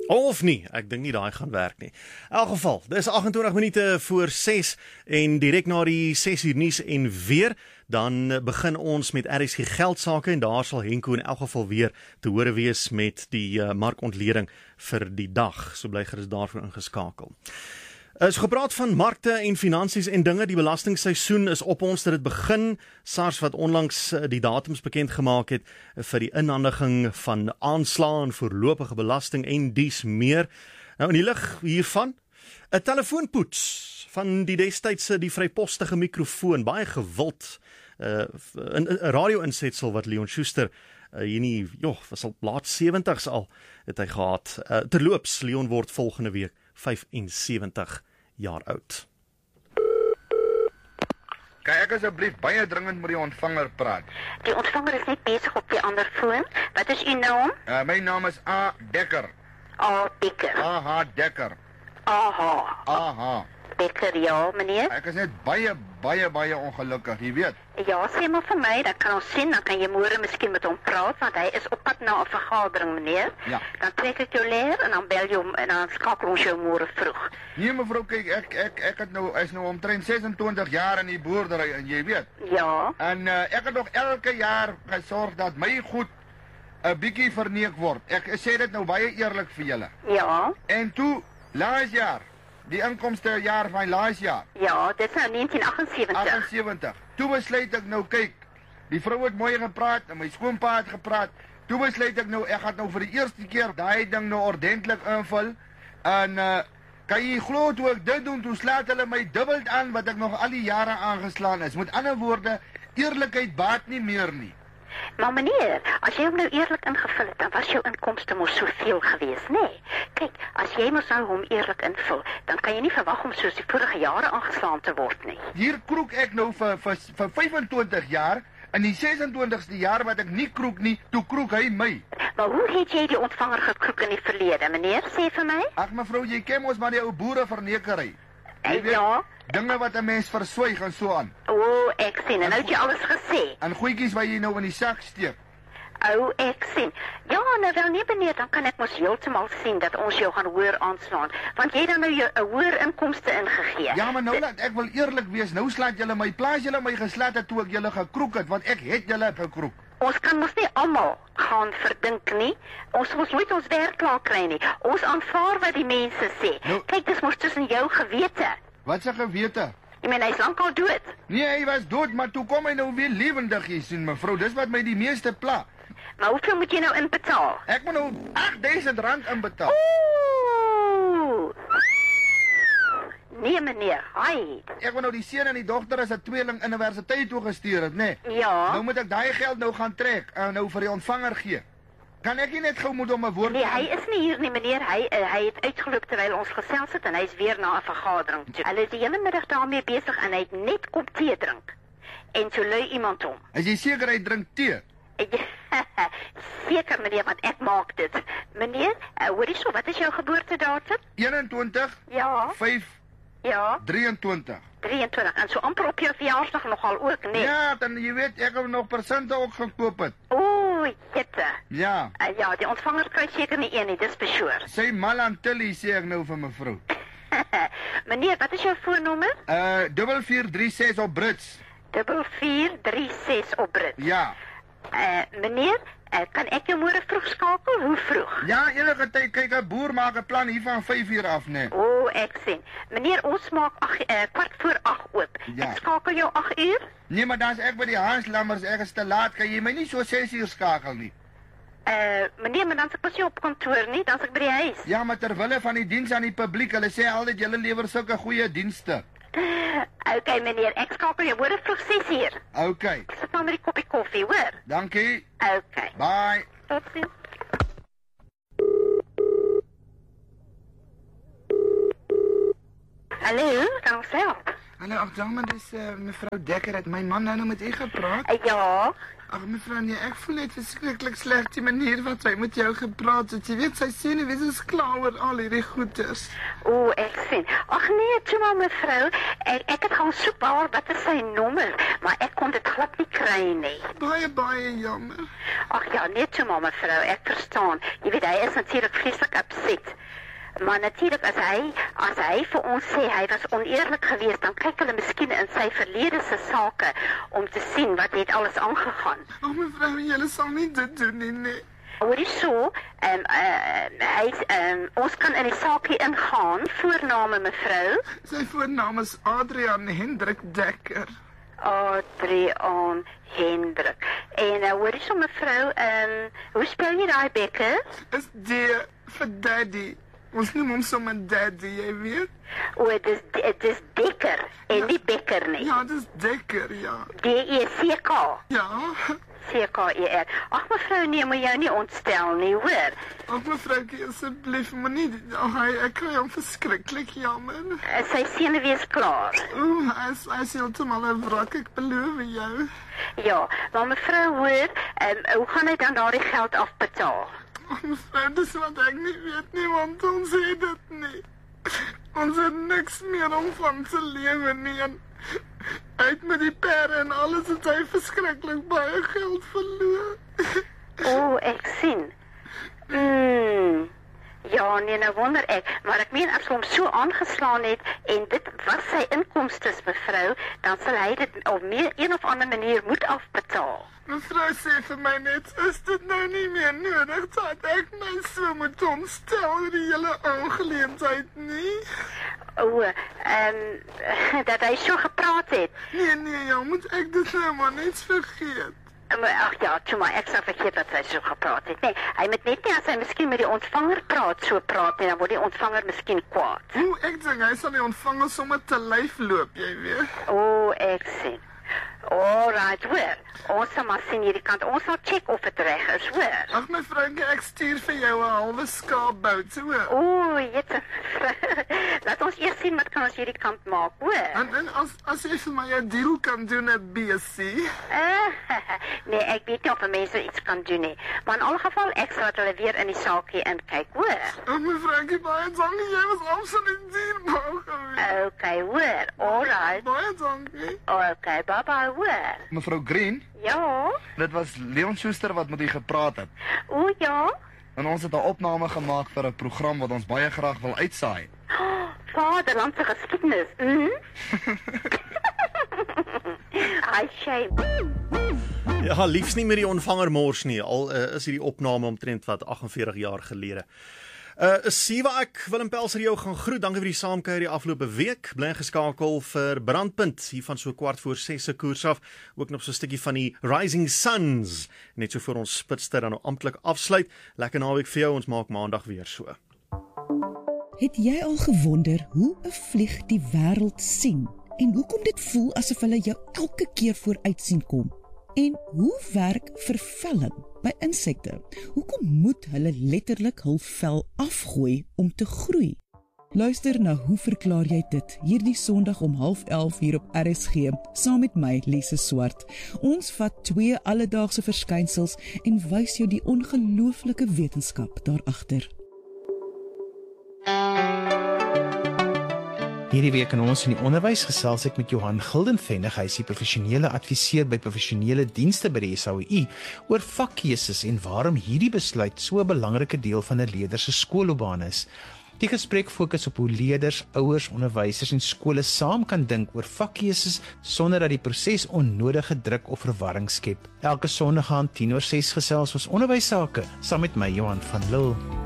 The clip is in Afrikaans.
Of nie, ek dink nie daai gaan werk nie. In elk geval, dis 28 minute voor 6 en direk na die 6 uur nuus en weer, dan begin ons met RSG geldsaake en daar sal Henko in elk geval weer te hore wees met die markontleding vir die dag. So bly gerus daarvoor ingeskakel. Is gepraat van markte en finansies en dinge, die belastingseisoen is op ons, dit begin. SARS wat onlangs die datums bekend gemaak het vir die inhandiging van aanslae en voorlopige belasting en dies meer. Nou in die lig hiervan, 'n telefoonpoets van die destydse die vrypostige mikrofoon, baie gewild, 'n radio-insetsel wat Leon Schuster hier nie, was al laat 70's al, het hy gehad. Terloops, Leon word volgende week 75 jaar oud. Kan ek asseblief baie dringend met die ontvanger praat? Die ontvanger is net besig op die ander foon. Wat is uw naam? My naam is A. Dekker. A. Dekker. A.H. Dekker. Aha. A.H. Dekker, ja, meneer. Ek is net baie ongelukkig, jy weet. Ja, sê maar vir my, dan kan ons sien, dan kan jy môre miskien met hom praat, want hy is op pad na 'n vergadering, meneer. Ja. Dan trek ek jou leer en dan bel jy hom en dan skakel ons jou môre vroeg. Nee mevrou, kyk, ek het nou, is nou omtrent 26 jaar in die boerdery en jy weet. Ja. En ek het nog elke jaar gesorg dat my goed 'n bietjie verneek word. Ek sê dit nou baie eerlik vir julle. Ja. En toe, laas jaar, die inkomste jaar van laas jaar, Ja, dit is nou 1978. 78. Toe besluit ek nou, kyk, die vrou het mooi gepraat en my skoonpa het gepraat. Toe besluit ek nou, ek gaan nou vir die eerste keer daai ding nou ordentlik invul. En kan jy glo toe ek dit doen, toe slaat hulle my dubbel aan wat ek nog al die jare aangeslaan is. Met ander woorde, eerlikheid baat nie meer nie. Maar meneer, as jy hom nou eerlik ingevul het, dan was jou inkomste mos soveel geweest, nê? Nee. Kyk, as jy mos nou hom eerlik invul, dan kan jy nie verwag om soos die vorige jare aangeslaan te word nie. Hier kroek ek nou vir 25 jaar, in die 26ste jaar wat ek nie kroek nie, toe kroek hy my. Maar hoe het jy die ontvanger gekroek in die verlede, meneer? Sê vir my. Ag mevrou, jy ken mos maar die ou boerevernekery. Jy weet, Ja. dinge wat 'n mens verswyg en so aan. O, ek sien. En nou het jy alles gesê. En goedjies wat jy nou in die sak steek. O, ek sien. Ja, nou wel nie meneer, dan kan ek mos heeltemal sien dat ons jou gaan hoër aanslaan, want jy het dan nou jou 'n hoër inkomste ingegee. Ja, maar nou laat ek wil eerlik wees. Nou slaat julle my, plaas julle my geslat het toe ek julle gekroek het, want ek het julle gekroek. Ons kan mos nie almal gaan verdink nie. Ons moet nooit ons werk klaar kry nie. Ons aanvaar wat die mense sê. Nou- Kyk, dis mos tussen jou gewete. Wat se gewete? Ek meen, hy's lankal dood. Nee, hy was dood, maar toe kom hy nou weer lewendig hier sien mevrou. Dis wat my die meeste pla. Maar hoeveel moet jy nou inbetaal? Ek moet nou R8000 inbetaal. Ooh. Nee meneer, hy. Ek moet nou die seun en die dogter as 'n tweeling universiteit toe gestuur het, nê? Nee. Ja. Nou moet ek daai geld nou gaan trek en nou vir die ontvanger gee. Kan ek nie net gou moet om 'n woord? Nee, hy is nie hier nie meneer. Hy het uitgeloop terwyl ons gesels het en hy's weer na 'n vergadering toe. Hulle is die hele middag daarmee besig en hy het net kop tee drink. En toe lui iemand hom. Is jy seker hy drink tee? Seker meneer, want ek maak dit. Meneer, hoorie so, wat is jou geboortedatum? 21 Ja. 5 Ja, 23. 23. En so amper op jou verjaarsdag nogal ook, nee. Ja, dan jy weet ek het nog persente ook gekoop het. Ooh, jette. Ja. Ja, die ontvanger kry seker nie een nie, dis vir sure. Sy Malantilly sê ek nou vir mevrou. Meneer, wat is jou foonnommer? 4436 op Brits. 4436 op Brit. Ja. Meneer, kan ek jou môre vroeg skakel? Hoe vroeg? Ja, enige tyd kyk 'n boer maak 'n plan hier van 5 uur af, nee. O, ek sien. Meneer, ons maak 7:15 oop. Ja. Ek skakel jou 8 uur? Nee, maar dan's ek by die Hanslammers, ek is te laat. Kan jy my nie so 6 uur skakel nie? Meneer, maar dan is ek mos nie op kantoor nie, dan is ek by die huis. Ja, maar ter wille van die diens aan die publiek, hulle sê altyd julle lewer sulke goeie dienste. Okay, meneer, ek skakel jou môre vroeg 6 uur. Okay. Ek sit nou met die koppie koffie, hoor? Dankie. Okay. Bye. Totsiens. Hallo, kan ons help? Hallo, ag dame, dis mevrou Dekker, het my man nou met u gepraat? Ja, Ag mevrou, nee, ek voel net verskriklik sleg die manier wat hy met jou gepraat het. Jy weet, sy senuwees is klaar oor al hierdie goedes. ek sien. Ag nee, toe maar mevrou, ek het gaan soek waar wat is sy nommer, maar ek kon dit glad nie kry nie. Baie jammer. Ag ja, nee toe maar mevrou, ek verstaan. Jy weet, hy is natuurlik vreeslik upset. Maar natuurlijk, as hy vir ons sê hy was oneerlik geweest, dan kyk hulle miskien in sy verlede se sake om te sien wat het alles aangegaan. Ag mevrou, julle sal nie dit doen nie, nee. Hoorie so, ons kan in die saakie ingaan, voorname mevrou. Sy voornaam is Adrian Hendrik Dekker. Adrian Hendrik. En hoorie so mevrou, hoe spel jy daai Bekker? Is D vir daddy. Ons noem hom sommer daddy, jy weet? Het is Dekker en nie Bekker nie. Ja, dis Dekker, ja. D-E-C-K. Ja. C-K-E-R. Ag mevrou, nee, moet jou nie ontstel nie, hoor. Ag mevroukie, asseblief, moenie. Ek kry hom verskriklik jammer. Sy senuwees klaar. Hy is heeltemal 'n wrak, ek beloof jou. Ja, maar mevrou, hoor, hoe gaan hy dan daardie geld afbetaal? Mevrou, dis wat ek nie weet nie, want ons het dit nie. Ons het niks meer om van te lewe nie. En uit met die perde en alles het hy verskriklik baie geld verloor. Ek sien. Ja, nee, nou wonder ek. Maar ek meen, as hom so aangeslaan het en dit was sy inkomstes, mevrou, dan sal hy dit op een of ander manier moet afbetaal. Mevrou sê vir my net, is dit nou nie meer nodig dat ek my so moet ontstel oor die hele aangeleentheid nie? Dat hy so gepraat het. Nee, ja, moet ek dit nou maar net vergeet? Ag ja, toe maar, ek sal vergeet dat hy so gepraat het. Nee, hy moet net nie as hy miskien met die ontvanger praat nie, dan word die ontvanger miskien kwaad. Ek dink hy sal die ontvanger sommer te lyf loop, jy weet. Ek sien. Alright, hoor. Ons sal maar sien hierdie kant. Ons sal check of het reg is, hoor. Ag mevroukie, ek stuur vir jou 'n halwe skaapbout, hoor. Jette. Laat ons eers sien wat kan ons hierdie kant maak, hoor. En as jy vir my 'n deal kan doen, 'n besie. Nee, ek weet nie of mense iets kan doen nie. Maar in alle geval, ek sal hulle weer in die saakie inkyk, hoor. Ag mevroukie, baie dankie. Jy was absoluut dierbaar geweest. Okay, hoor. Alright. Baie dankie. Okay, bye-bye, hoor. Mevrou Green? Ja? Dit was Leon Schuster wat met u gepraat het. Ja? En ons het 'n opname gemaak vir 'n program wat ons baie graag wil uitsaai. Vaderlandse geskiedenis. Ai, shame. Ja, liefs nie met die ontvanger mors nie. Al is hierdie opname omtrent wat 48 jaar gelede. Siva, ek Willem Pelser jou gaan groet. Dankie vir die saamkuier die afgelope week. Bly geskakel vir Brandpunt hier van so 6:15 se koers af. Ook nog so 'n stukkie van die Rising Suns. Net so voor ons spitster dan nou amptelik afsluit. Lekker naweek vir jou. Ons maak maandag weer so. Het jy al gewonder hoe 'n vlieg die wêreld sien? En hoekom dit voel asof hulle jou elke keer vooruit sien kom? En hoe werk vervelling by insekte? Hoekom moet hulle letterlik hul vel afgooi om te groei? Luister na Hoe verklaar jy dit? Hierdie Sondag om 10:30 hier op RSG, saam met my, Lise Swart. Ons vat 2 alledaagse verskynsels en wys jou die ongelooflike wetenskap daarachter. Hierdie week in ons in die onderwys gesels ek met Johan Gildenvennig, hy is die professionele adviseur by professionele dienste by die SAOI, oor vakkeuses en waarom hierdie besluit so 'n belangrike deel van 'n leerder se skoolloopbaan is. Die gesprek fokus op hoe leerders, ouers, onderwysers en skole saam kan dink oor vakkeuses sonder dat die proses onnodige druk of verwarring skep. Elke Sondag aan 5:50 gesels ons onderwys sake saam met my Johan van Lille.